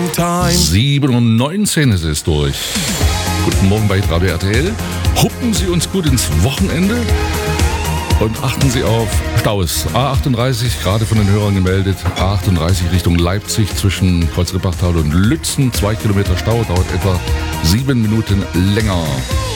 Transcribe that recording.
7:19 ist es durch. Guten Morgen bei Radio RTL. Huppen Sie uns gut ins Wochenende und achten Sie auf Staus. A38, gerade von den Hörern gemeldet, A38 Richtung Leipzig zwischen Kreuz Rippachtal und Lützen. 2 Kilometer Stau, dauert etwa 7 Minuten länger.